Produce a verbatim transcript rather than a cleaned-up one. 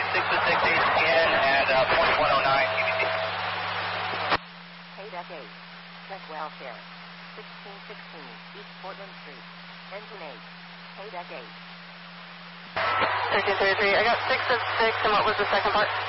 six of six H P N and uh, point one oh nine T B C. Hey, deck eight. Check welfare. sixteen sixteen East Portland Street. Engine eight. Hey, deck eight. thirteen thirty-three. I got six of six, and what was the second part?